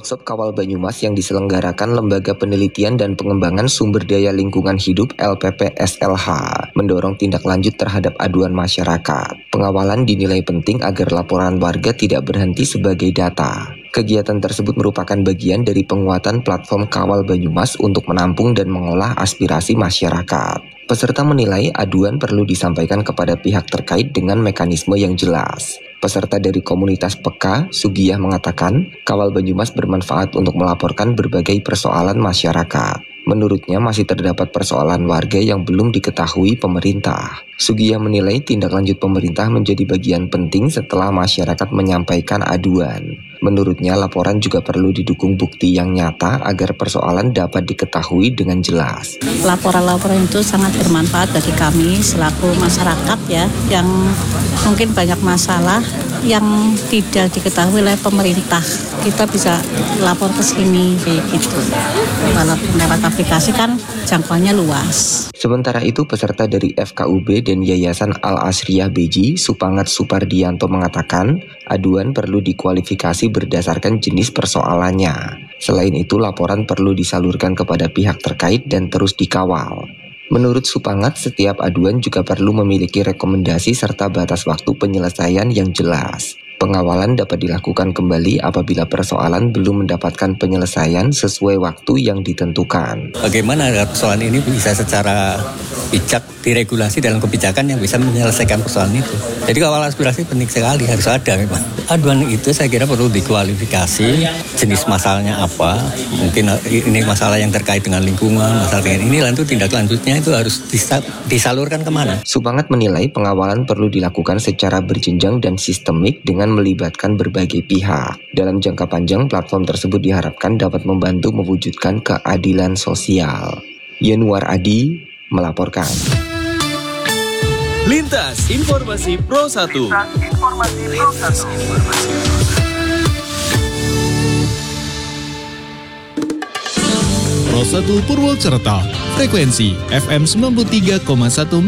Workshop Kawal Banyumas yang diselenggarakan Lembaga Penelitian dan Pengembangan Sumber Daya Lingkungan Hidup LPPSLH mendorong tindak lanjut terhadap aduan masyarakat. Pengawalan dinilai penting agar laporan warga tidak berhenti sebagai data. Kegiatan tersebut merupakan bagian dari penguatan platform Kawal Banyumas untuk menampung dan mengolah aspirasi masyarakat. Peserta menilai aduan perlu disampaikan kepada pihak terkait dengan mekanisme yang jelas. Peserta dari komunitas Peka, Sugiyah mengatakan, Kawal Banyumas bermanfaat untuk melaporkan berbagai persoalan masyarakat. Menurutnya masih terdapat persoalan warga yang belum diketahui pemerintah. Sugiyah menilai tindak lanjut pemerintah menjadi bagian penting setelah masyarakat menyampaikan aduan. Menurutnya laporan juga perlu didukung bukti yang nyata agar persoalan dapat diketahui dengan jelas. Laporan-laporan itu sangat bermanfaat bagi kami selaku masyarakat ya, yang mungkin banyak masalah yang tidak diketahui oleh pemerintah. Kita bisa lapor ke sini gitu. Walaupun lewat aplikasi kan jangkauannya luas. Sementara itu peserta dari FKUB dan Yayasan Al-Asriyah Beji, Supangat Supardianto mengatakan, aduan perlu dikualifikasi berdasarkan jenis persoalannya. Selain itu laporan perlu disalurkan kepada pihak terkait dan terus dikawal. Menurut Supangat, setiap aduan juga perlu memiliki rekomendasi serta batas waktu penyelesaian yang jelas. Pengawalan dapat dilakukan kembali apabila persoalan belum mendapatkan penyelesaian sesuai waktu yang ditentukan. Bagaimana persoalan ini bisa secara bijak diregulasi dalam kebijakan yang bisa menyelesaikan persoalan itu. Jadi kawal aspirasi penting sekali, harus ada memang. Aduan itu saya kira perlu dikualifikasi, jenis masalahnya apa, mungkin ini masalah yang terkait dengan lingkungan, masalah dengan ini, lalu tindak lanjutnya itu harus disalurkan kemana. Supangat menilai pengawalan perlu dilakukan secara berjenjang dan sistemik dengan melibatkan berbagai pihak. Dalam jangka panjang, platform tersebut diharapkan dapat membantu mewujudkan keadilan sosial. Yanuar Adi melaporkan. Lintas Informasi Pro 1. Pro 1 Purwokerto, frekuensi FM 93,1